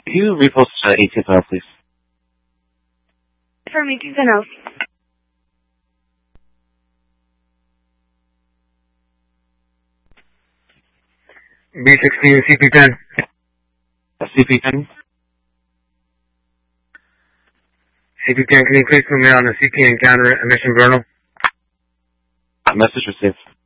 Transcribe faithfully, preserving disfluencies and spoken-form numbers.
Can you repost uh, eighteenth hour, please? From eighteenth and out. B sixteen, C P ten. C P ten? C P ten, can you please put me on the C P encounter emission journal? Message received.